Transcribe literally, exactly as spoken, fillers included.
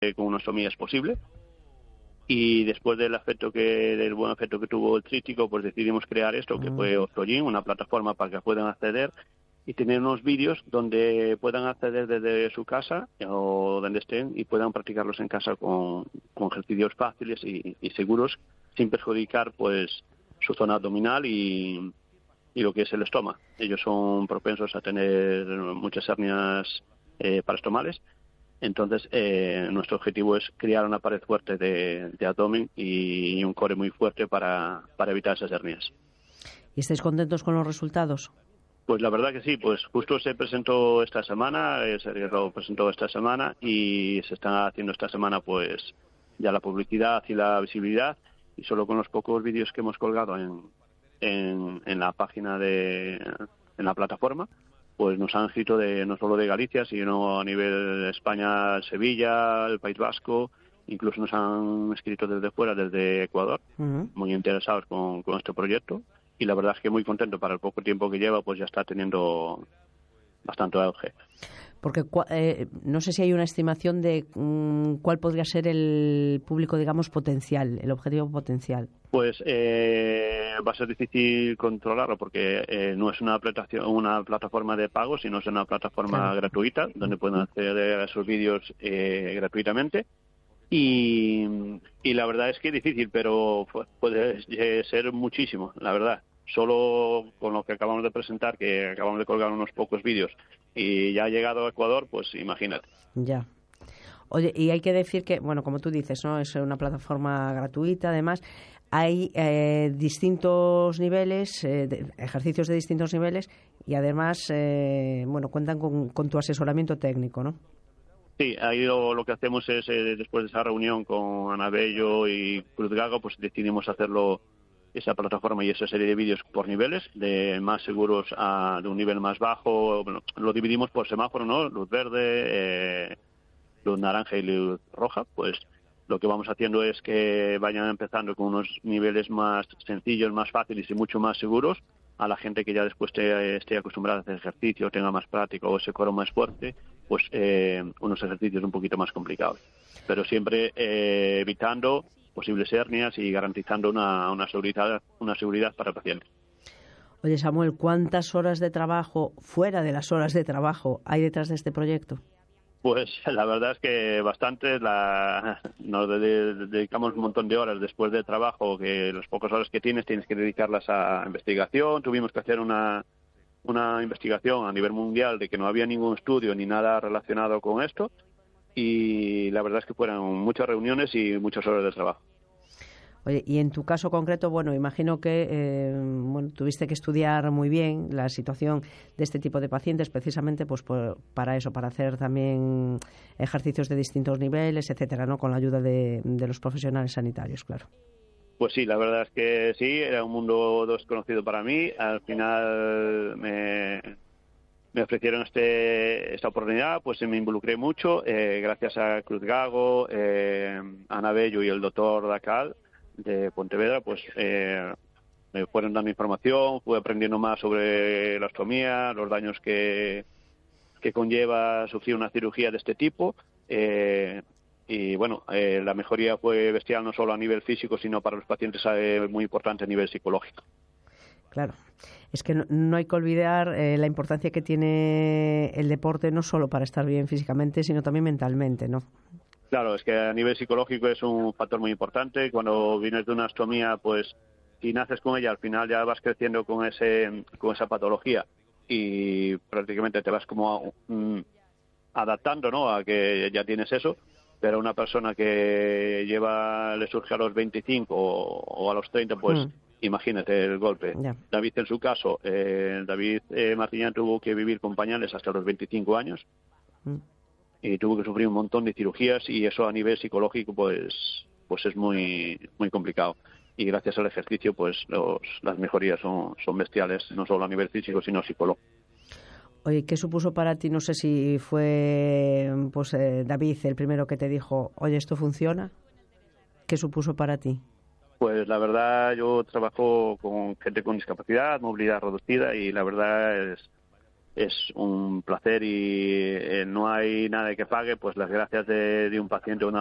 con una ostomía es posible. Y después del efecto que del buen efecto que tuvo el tríptico, pues decidimos crear esto, que fue Ostogym, una plataforma para que puedan acceder y tener unos vídeos donde puedan acceder desde su casa o donde estén y puedan practicarlos en casa con, con ejercicios fáciles y, y seguros, sin perjudicar pues su zona abdominal y, y lo que es el estómago. Ellos son propensos a tener muchas hernias eh, parastomales. Entonces, eh, nuestro objetivo es crear una pared fuerte de, de abdomen y un core muy fuerte para, para evitar esas hernias. ¿Y estáis contentos con los resultados? Pues la verdad que sí, pues justo se presentó esta semana, eh, se lo presentó esta semana y se está haciendo esta semana pues ya la publicidad y la visibilidad, y solo con los pocos vídeos que hemos colgado en, en, en la página de en la plataforma, pues nos han escrito de no solo de Galicia, sino a nivel de España, Sevilla, el País Vasco, incluso nos han escrito desde fuera, desde Ecuador, uh-huh. muy interesados con, con este proyecto, y la verdad es que muy contento. Para el poco tiempo que lleva, pues ya está teniendo bastante auge. Porque eh, no sé si hay una estimación de um, cuál podría ser el público, digamos, potencial, el objetivo potencial. Pues eh, va a ser difícil controlarlo porque eh, no es una, una plataforma de pago, sino es una plataforma claro. gratuita, donde pueden acceder a esos vídeos eh, gratuitamente. Y, y la verdad es que es difícil, pero puede ser muchísimo, la verdad. Solo con lo que acabamos de presentar, que acabamos de colgar unos pocos vídeos, y ya ha llegado a Ecuador, pues imagínate. Ya. Oye, y hay que decir que, bueno, como tú dices, ¿no? Es una plataforma gratuita, además. Hay eh, distintos niveles, eh, de, ejercicios de distintos niveles, y además, eh, bueno, cuentan con, con tu asesoramiento técnico, ¿no? Sí, ahí lo, lo que hacemos es, eh, después de esa reunión con Ana Bello y Cruz Gago, pues decidimos hacerlo, esa plataforma y esa serie de vídeos por niveles, de más seguros a de un nivel más bajo. Bueno, lo dividimos por semáforo, ¿no? Luz verde, eh, luz naranja y luz roja. Pues lo que vamos haciendo es que vayan empezando con unos niveles más sencillos, más fáciles y mucho más seguros, a la gente que ya después te, esté acostumbrada a hacer ejercicio, tenga más práctica o ese core más fuerte, pues eh, unos ejercicios un poquito más complicados. Pero siempre eh, evitando posibles hernias y garantizando una, una seguridad una seguridad para el paciente. Oye, Samuel, ¿cuántas horas de trabajo, fuera de las horas de trabajo, hay detrás de este proyecto? Pues la verdad es que bastante. La, nos dedicamos un montón de horas después del trabajo, que las pocas horas que tienes tienes que dedicarlas a investigación. Tuvimos que hacer una, una investigación a nivel mundial de que no había ningún estudio ni nada relacionado con esto, y la verdad es que fueron muchas reuniones y muchas horas de trabajo. Oye, y en tu caso concreto, bueno, imagino que eh, bueno, tuviste que estudiar muy bien la situación de este tipo de pacientes, precisamente pues por, para eso, para hacer también ejercicios de distintos niveles, etcétera, ¿no? Con la ayuda de, de los profesionales sanitarios, claro. Pues sí, la verdad es que sí, era un mundo desconocido para mí. Al final me, me ofrecieron este, esta oportunidad, pues me involucré mucho, eh, gracias a Cruz Gago, eh, Ana Bello y el doctor Dacal de Pontevedra, pues eh, me fueron dando información, fui aprendiendo más sobre la ostomía, los daños que, que conlleva sufrir una cirugía de este tipo, eh, y bueno, eh, la mejoría fue bestial, no solo a nivel físico, sino para los pacientes eh, muy importante a nivel psicológico. Claro, es que no, no hay que olvidar eh, la importancia que tiene el deporte, no solo para estar bien físicamente, sino también mentalmente, ¿no? Claro, es que a nivel psicológico es un factor muy importante. Cuando vienes de una ostomía, pues si naces con ella, al final ya vas creciendo con ese con esa patología y prácticamente te vas como mm, adaptando, ¿no? A que ya tienes eso. Pero una persona que lleva le surge a los veinticinco o, o a los treinta, pues mm. imagínate el golpe. Yeah. David, en su caso, eh, David eh, Martiñán tuvo que vivir con pañales hasta los veinticinco años. Mm. Y tuvo que sufrir un montón de cirugías, y eso a nivel psicológico pues pues es muy muy complicado, y gracias al ejercicio pues los, las mejorías son, son bestiales, no solo a nivel físico sino psicológico. Oye, ¿qué supuso para ti? No sé si fue pues eh, David el primero que te dijo, oye, ¿esto funciona? ¿Qué supuso para ti? Pues la verdad, yo trabajo con gente con discapacidad, movilidad reducida, y la verdad es es un placer y eh, no hay nada que pague pues las gracias de, de un paciente o una